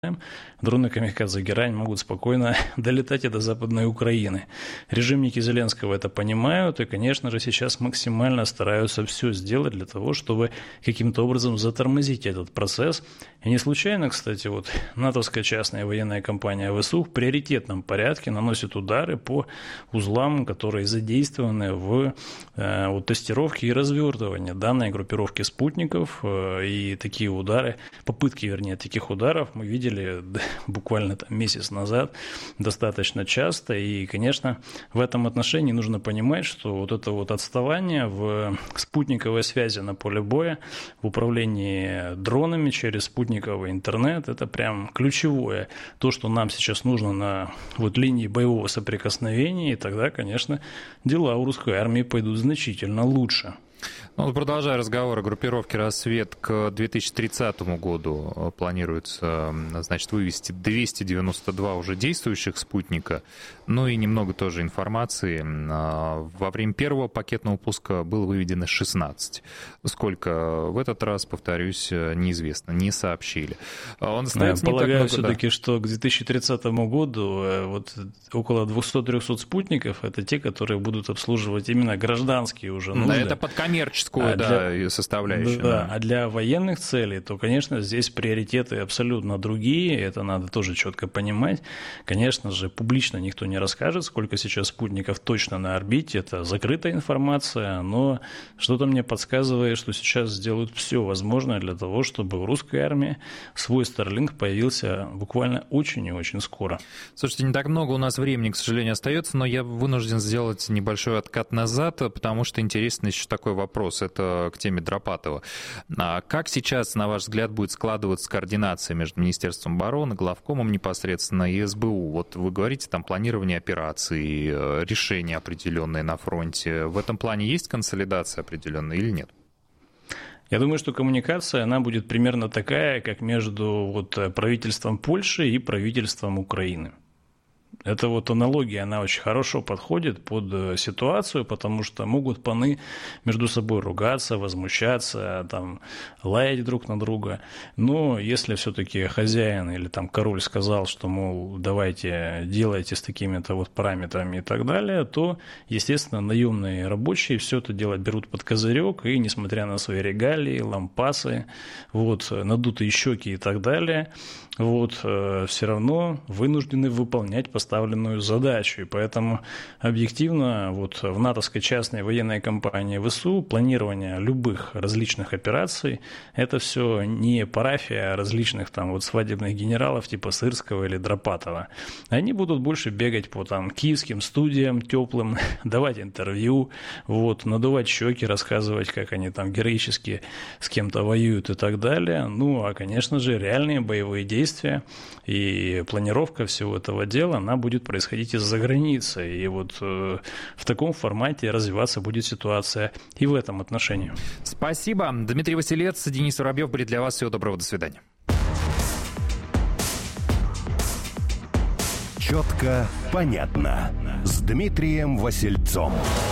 дроны камикадзе «Герань» могут спокойно долетать и до Западной Украины. Режимники Зеленского это понимают и, конечно же, сейчас максимально стараются все сделать для того, чтобы каким-то образом затормозить этот процесс. И не случайно, кстати, вот натовская частная военная компания ВСУ в приоритетном порядке наносит удары по узлам, которые задействованы в тестировке и развертывании данной группировки спутников. И такие удары, попытки, вернее, таких ударов мы видели буквально месяц назад достаточно часто. И, конечно, в этом отношении нужно понимать, что вот это вот отставание в спутниковой связи на поле боя, в управлении дронами через спутниковый интернет, это прям ключевое. То, что нам сейчас нужно на вот линии боевого соприкосновения, и тогда, конечно, дела у русской армии пойдут значительно лучше. Ну, продолжая разговор о группировке «Рассвет», к 2030 году планируется, значит, вывести 292 уже действующих спутника. Ну и немного тоже информации. Во время первого пакетного пуска было выведено 16. Сколько в этот раз, повторюсь, неизвестно, не сообщили. Он остается не так много, все-таки, что к 2030 году вот около 200-300 спутников — это те, которые будут обслуживать именно гражданские уже нужды. Да, это под коммерческую составляющую. Да, а для военных целей, то, конечно, здесь приоритеты абсолютно другие, это надо тоже четко понимать. Конечно же, публично никто не расскажет, сколько сейчас спутников точно на орбите, это закрытая информация, но что-то мне подсказывает, что сейчас сделают все возможное для того, чтобы у русской армии свой Starlink появился буквально очень и очень скоро. Слушайте, не так много у нас времени, к сожалению, остается, но я вынужден сделать небольшой откат назад, потому что интересный еще такой вопрос. Это к теме Дропатова. Как сейчас, на ваш взгляд, будет складываться координация между Министерством обороны, главкомом непосредственно и СБУ? Вот вы говорите, там планирование операций, решения определенные на фронте. В этом плане есть консолидация определенная или нет? Я думаю, что коммуникация, она будет примерно такая, как между правительством Польши и правительством Украины. Эта вот аналогия, она очень хорошо подходит под ситуацию, потому что могут паны между собой ругаться, возмущаться, там, лаять друг на друга. Но если все-таки хозяин или там король сказал, что, мол, давайте делайте с такими-то вот параметрами и так далее, то, естественно, наемные рабочие все это дело берут под козырек, и, несмотря на свои регалии, лампасы, надутые щеки и так далее, все равно вынуждены выполнять поставленную задачу. И поэтому объективно в натовской частной военной компании ВСУ планирование любых различных операций – это все не парафия различных свадебных генералов типа Сырского или Дропатова. Они будут больше бегать по киевским студиям теплым, давать интервью, надувать щеки, рассказывать, как они там героически с кем-то воюют и так далее. Ну, а, конечно же, реальные боевые действия и планировка всего этого дела, она будет происходить из-за границы. И в таком формате развиваться будет ситуация и в этом отношении. Спасибо. Дмитрий Василец, Денис Воробьев были для вас. Всего доброго, до свидания. Четко, понятно. С Дмитрием Васильцом.